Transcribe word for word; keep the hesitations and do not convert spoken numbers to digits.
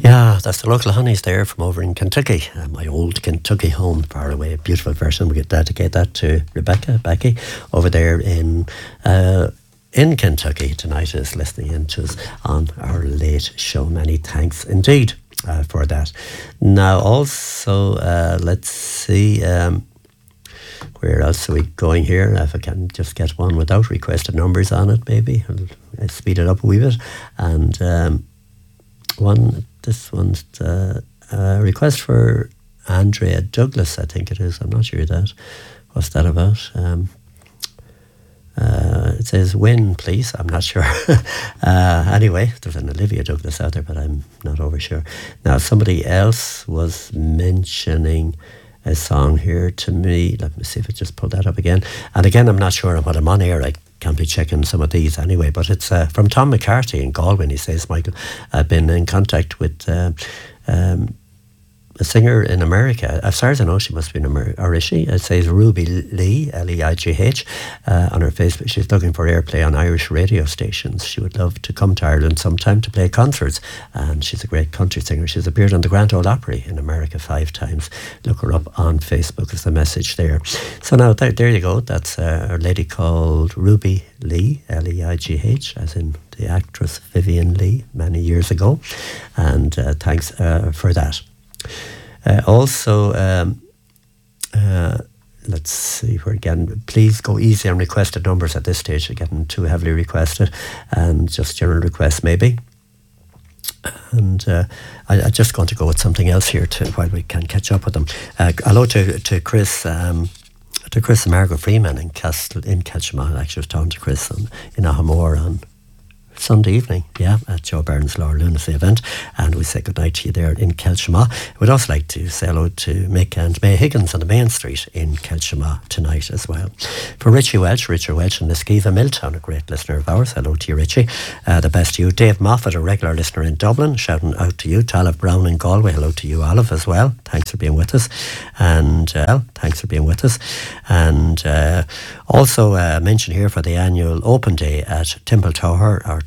Yeah, that's the local honeys there from over in Kentucky. Uh, my old Kentucky home, far away. A beautiful version. We could dedicate that to Rebecca, Becky, over there in uh, in Kentucky tonight, is listening in to us on our late show. Many thanks indeed uh, for that. Now, also, uh, let's see. Um, Where else are we going here? If I can just get one without requested numbers on it, maybe. I'll speed it up a wee bit. And um, one, this one's a uh, uh, request for Andrea Douglas, I think it is. I'm not sure that. What's that about? Um, uh, it says win, please. I'm not sure. uh, anyway, there's an Olivia Douglas out there, but I'm not over sure. Now, somebody else was mentioning a song here to me. Let me see if I just pull that up again. And again, I'm not sure what I'm on air. I can't be checking some of these anyway, but it's uh, from Tom McCarthy in Galway. He says, Michael, I've been in contact with uh, um, a singer in America. As far as I know, she must be in America, or is she? It says Ruby Lee, L E I G H, uh, on her Facebook. She's looking for airplay on Irish radio stations. She would love to come to Ireland sometime to play concerts. And she's a great country singer. She's appeared on the Grand Ole Opry in America five times. Look her up on Facebook, is the message there. So now, there, there you go. That's uh, a lady called Ruby Lee, L E I G H, as in the actress Vivian Lee, many years ago. And uh, thanks uh, for that. Uh, also, um, uh, let's see where again. Please go easy on requested numbers at this stage. They're getting too heavily requested, and just general requests maybe. And uh, I, I'm just going to go with something else here to, while we can catch up with them. Uh, hello to to Chris. Um, to Chris and Margaret Freeman in Castle in Ketchuma. I actually was talking to Chris on, in Ahamore on Sunday evening, yeah, at Joe Byrne's Laura Lunacy event, and we say goodnight to you there in Kelshima. We'd also like to say hello to Mick and May Higgins on the Main Street in Kelshima tonight as well. For Richie Welch, Richard Welch and Niskiva Milltown, a great listener of ours, hello to you, Richie. Uh, the best to you. Dave Moffat, a regular listener in Dublin, shouting out to you. Olive Brown in Galway, hello to you, Olive, as well. Thanks for being with us. And uh, thanks for being with us. And uh, also uh, mention here for the annual open day at Temple Tower, or